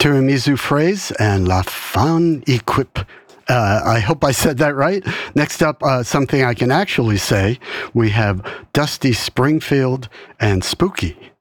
Tiramisu Phrase and La Fan Equipe. I hope I said that right. Next up, something I can actually say. We have Dusty Springfield and Spooky.